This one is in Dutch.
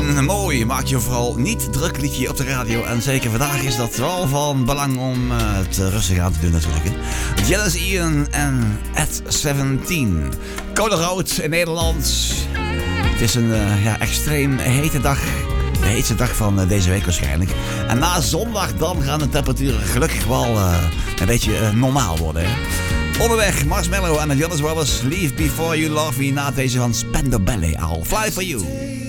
een mooi, maak je vooral niet druk liedje op de radio. En zeker vandaag is dat wel van belang om het rustig aan te doen natuurlijk. Jealous Ian en At 17. Koude rood in Nederland. Het is een extreem hete dag. De heetste dag van deze week waarschijnlijk. En na zondag dan gaan de temperaturen gelukkig wel een beetje normaal worden. Hè? Onderweg, Marshmello en de Jonas Brothers. Leave Before You Love Me na deze van Spandau Ballet. I'll Fly For You.